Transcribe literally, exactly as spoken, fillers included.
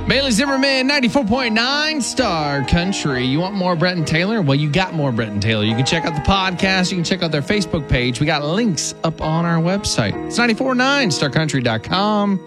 Bailey Zimmerman, ninety-four point nine Star Country. You want more Brett and Taylor? Well, you got more Brett and Taylor. You can check out the podcast. You can check out their Facebook page. We got links up on our website. It's ninety-four point nine star country dot com.